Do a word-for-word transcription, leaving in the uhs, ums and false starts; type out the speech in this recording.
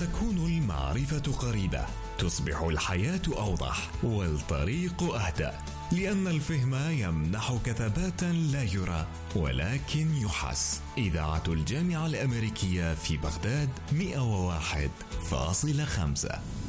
تكون المعرفة قريبة، تصبح الحياة أوضح والطريق أهدى، لأن الفهم يمنحك ثباتا لا يرى ولكن يحس. إذاعة الجامعة الأمريكية في بغداد مئة وواحد فاصلة خمسة.